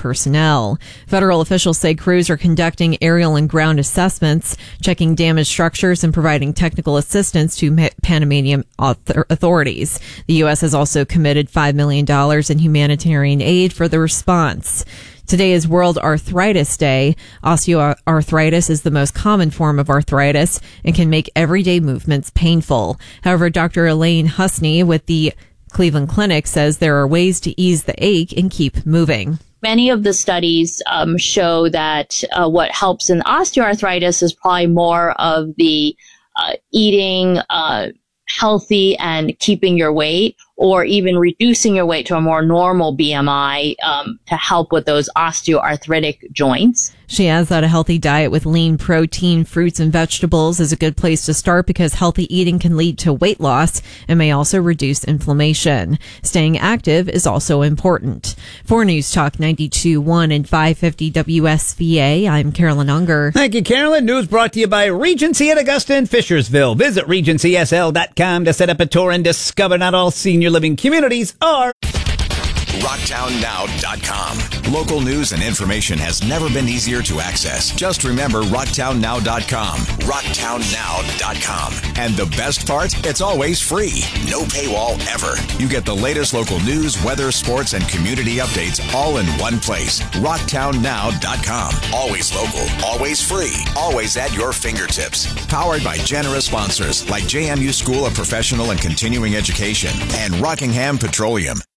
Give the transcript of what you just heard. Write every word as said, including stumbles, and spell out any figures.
personnel. Federal officials say crews are conducting aerial and ground assessments, checking damaged structures, and providing technical assistance to Panamanian authorities. The U S has also committed five million dollars in humanitarian aid for the response. Today is World Arthritis Day. Osteoarthritis is the most common form of arthritis and can make everyday movements painful. However, Doctor Elaine Husney with the Cleveland Clinic says there are ways to ease the ache and keep moving. Many of the studies um, show that uh, what helps in osteoarthritis is probably more of the uh, eating uh, healthy and keeping your weight, or even reducing your weight to a more normal B M I um, to help with those osteoarthritic joints. She adds that a healthy diet with lean protein, fruits, and vegetables is a good place to start because healthy eating can lead to weight loss and may also reduce inflammation. Staying active is also important. For News Talk ninety-two point one and five fifty W S V A, I'm Carolyn Unger. Thank you, Carolyn. News brought to you by Regency at Augusta and Fishersville. Visit regency s l dot com to set up a tour and discover not all senior living communities are. rocktown now dot com. Local news and information has never been easier to access. Just remember rocktown now dot com. rocktown now dot com. And the best part? It's always free. No paywall ever. You get the latest local news, weather, sports, and community updates all in one place. rocktown now dot com. Always local, always free, always at your fingertips. Powered by generous sponsors like J M U School of Professional and Continuing Education and Rockingham Petroleum.